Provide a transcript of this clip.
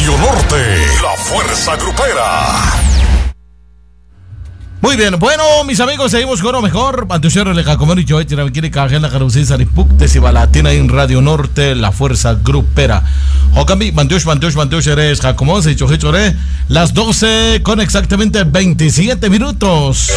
Radio Norte, la fuerza grupera. Muy bien, bueno, mis amigos, seguimos con lo mejor. Mantucero le comer y yo me quiere caer la carucisa de Puctes y Balatina en Radio Norte, la fuerza grupera. Ocambi, Mantush, eres Jacomón, se las 12 con exactamente 27 minutos.